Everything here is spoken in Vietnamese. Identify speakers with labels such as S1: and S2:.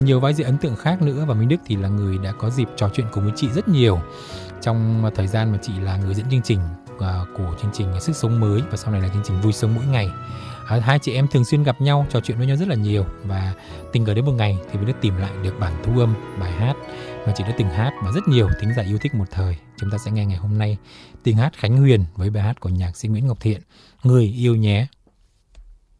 S1: Nhiều vai diễn ấn tượng khác nữa, và Minh Đức thì là người đã có dịp trò chuyện cùng với chị rất nhiều trong thời gian mà chị là người dẫn chương trình của chương trình Sức Sống Mới và sau này là chương trình Vui Sống Mỗi Ngày. Hai chị em thường xuyên gặp nhau, trò chuyện với nhau rất là nhiều, và tình cờ đến một ngày thì Minh Đức tìm lại được bản thu âm bài hát mà chị đã từng hát và rất nhiều thính giả yêu thích một thời. Chúng ta sẽ nghe ngày hôm nay tiếng hát Khánh Huyền với bài hát của nhạc sĩ Nguyễn Ngọc Thiện, Người Yêu Nhé.